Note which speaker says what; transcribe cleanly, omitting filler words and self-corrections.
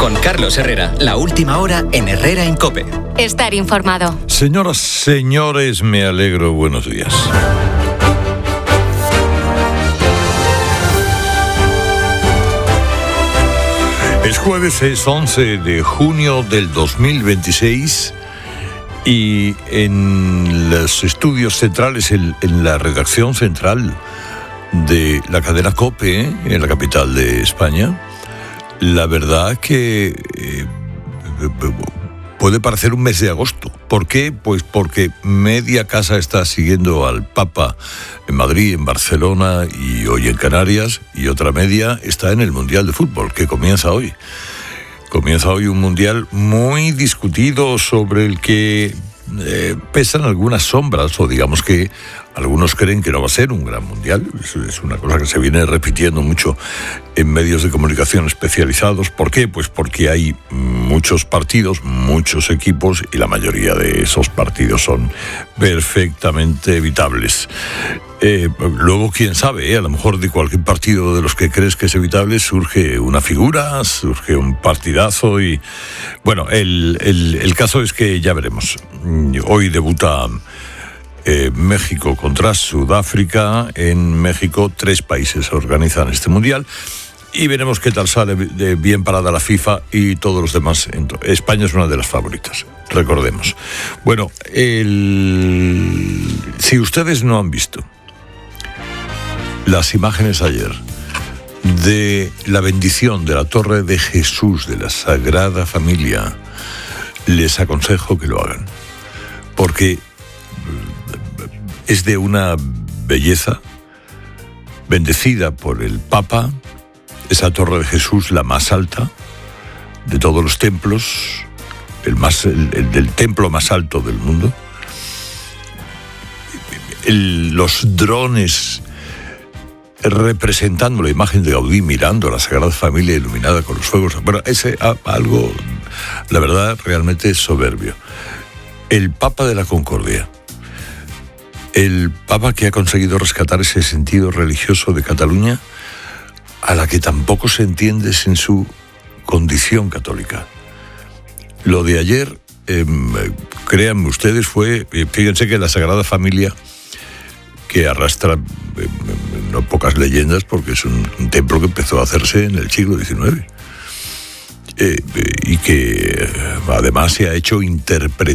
Speaker 1: Con Carlos Herrera, la última hora en Herrera en COPE.
Speaker 2: Estar informado.
Speaker 3: Señoras, señores, me alegro. Buenos días. Es jueves, es 11 de junio del 2026 y en los estudios centrales, en la redacción central de la cadena COPE, en la capital de España, la verdad que puede parecer un mes de agosto. ¿Por qué? Pues porque media casa está siguiendo al Papa en Madrid, en Barcelona y hoy en Canarias, y otra media está en el Mundial de Fútbol, que comienza hoy. Comienza hoy un Mundial muy discutido, sobre el que pesan algunas sombras, o digamos que algunos creen que no va a ser un gran Mundial. Es una cosa que se viene repitiendo mucho en medios de comunicación especializados. ¿Por qué? Pues porque hay muchos partidos, muchos equipos, y la mayoría de esos partidos son perfectamente evitables. Luego, quién sabe, a lo mejor de cualquier partido de los que crees que es evitable surge una figura, surge un partidazo y... Bueno, el caso es que ya veremos. Hoy debuta México contra Sudáfrica. En México 3 países organizan este Mundial y veremos qué tal sale de bien parada la FIFA y todos los demás. España es una de las favoritas, recordemos. Bueno, si ustedes no han visto las imágenes ayer de la bendición de la Torre de Jesús de la Sagrada Familia, les aconsejo que lo hagan, porque es de una belleza, bendecida por el Papa. Esa Torre de Jesús, la más alta de todos los templos, el templo más alto del mundo. Los drones representando la imagen de Gaudí mirando a la Sagrada Familia iluminada con los fuegos. Bueno, algo, la verdad, realmente soberbio. El Papa de la Concordia. El Papa que ha conseguido rescatar ese sentido religioso de Cataluña, a la que tampoco se entiende sin su condición católica. Lo de ayer, créanme ustedes, fíjense que la Sagrada Familia, que arrastra no pocas leyendas, porque es un templo que empezó a hacerse en el siglo XIX, y que además se ha hecho interpretar